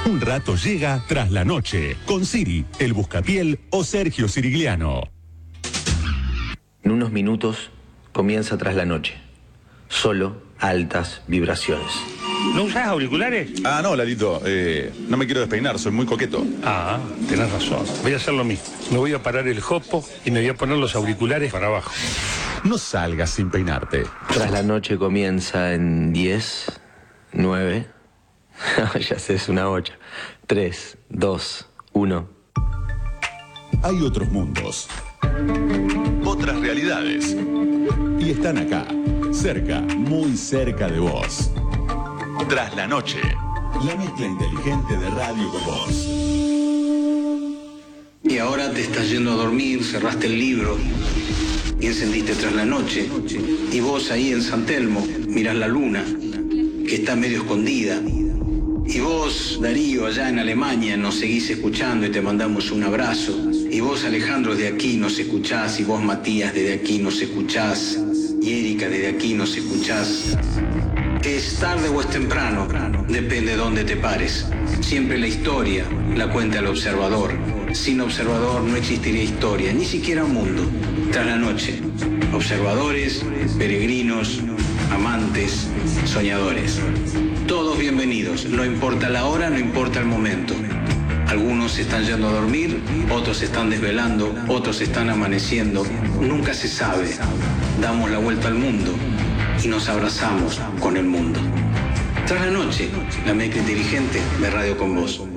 Un rato llega Tras la Noche, con Siri, el Buscapiel o Sergio Sirigliano. En unos minutos comienza Tras la Noche. Solo altas vibraciones. ¿No usás auriculares? Ah, no, Lalito, no me quiero despeinar, soy muy coqueto. Ah, tenés razón. Voy a hacer lo mismo. Me voy a parar el jopo y me voy a poner los auriculares para abajo. No salgas sin peinarte. Tras la Noche comienza en 10, 9... ya sé, es una 8. 3, 2, 1. Hay otros mundos, otras realidades, y están acá, cerca, muy cerca de vos. Tras la Noche, la mezcla inteligente de radio con vos. Y ahora te estás yendo a dormir, cerraste el libro y encendiste Tras la Noche. Y vos ahí en San Telmo mirás la luna, que está medio escondida. Y vos, Darío, allá en Alemania, nos seguís escuchando y te mandamos un abrazo. Y vos, Alejandro, de aquí nos escuchás. Y vos, Matías, desde aquí nos escuchás. Y Erika, desde aquí nos escuchás. Es tarde o es temprano, depende de dónde te pares. Siempre la historia la cuenta el observador. Sin observador no existiría historia, ni siquiera mundo. Tras la Noche, observadores, peregrinos, amantes, soñadores. Todos bienvenidos, no importa la hora, no importa el momento. Algunos están yendo a dormir, otros están desvelando, otros están amaneciendo. Nunca se sabe. Damos la vuelta al mundo y nos abrazamos con el mundo. Tras la Noche, la mezcla inteligente de Radio con Vos.